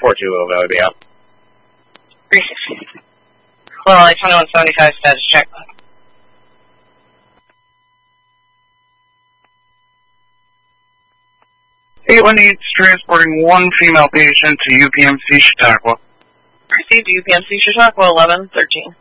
420 Valley Bay out. 360. Well, I 2175 status check. 818 is transporting one female patient to UPMC Chautauqua. Received UPMC Chautauqua 1113.